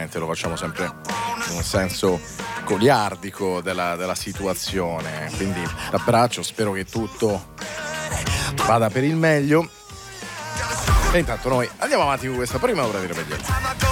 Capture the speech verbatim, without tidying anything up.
ovviamente lo facciamo sempre in un senso goliardico della, della situazione, quindi l'abbraccio, spero che tutto vada per il meglio e intanto noi andiamo avanti con questa prima ora di Rebellione.